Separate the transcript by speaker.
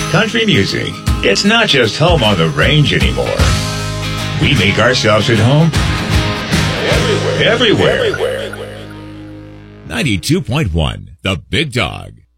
Speaker 1: Country music. It's not just home on the range anymore. We make ourselves at home everywhere.
Speaker 2: 92.1, The Big Dog.